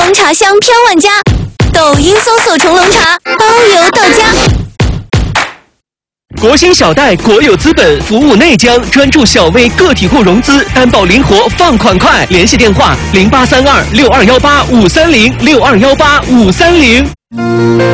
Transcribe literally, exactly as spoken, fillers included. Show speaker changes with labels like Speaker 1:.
Speaker 1: 龙茶香偏万家，抖音搜索重龙茶，包邮到家。
Speaker 2: 国兴小贷国有资本服务内江，专注小微个体户融资，担保灵活，放款快。联系电话：零八三二六二幺八五三零六二幺八五三零。